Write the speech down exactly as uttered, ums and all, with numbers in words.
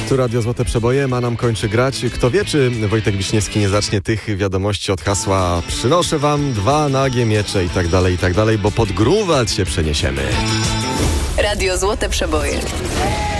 Tu Radio Złote Przeboje ma nam kończy grać. Kto wie, czy Wojtek Wiśniewski nie zacznie tych wiadomości od hasła przynoszę wam dwa nagie miecze i tak dalej, i tak dalej, bo pod Grunwald się przeniesiemy. Radio Złote Przeboje.